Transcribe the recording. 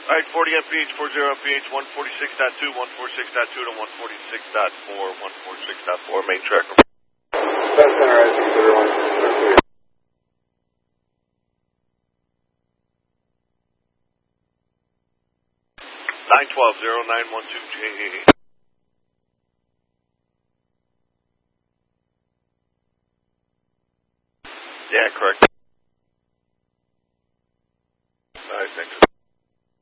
Alright, 40 MPH, 40 MPH, 146.2, 146.2 to 146.4, 146.4, main tracker. That's alright, everyone. 912-0912, yeah, correct.